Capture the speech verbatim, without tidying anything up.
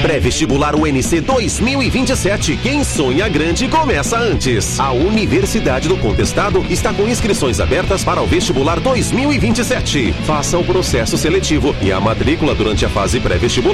Pré-vestibular U N C dois mil e vinte e sete. Quem sonha grande começa antes. A Universidade do Contestado está com inscrições abertas para o vestibular dois mil e vinte e sete. Faça o processo seletivo e a matrícula durante a fase pré-vestibular